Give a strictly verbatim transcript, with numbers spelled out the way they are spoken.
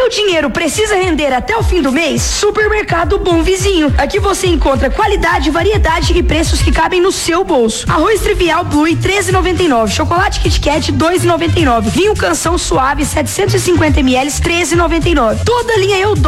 seu dinheiro precisa render até o fim do mês? Supermercado Bom Vizinho. Aqui você encontra qualidade, variedade e preços que cabem no seu bolso. Arroz Trivial Blue treze e noventa e nove. Chocolate Kit Kat dois e noventa e nove. Vinho Canção Suave setecentos e cinquenta mililitros treze e noventa e nove. Toda linha Eu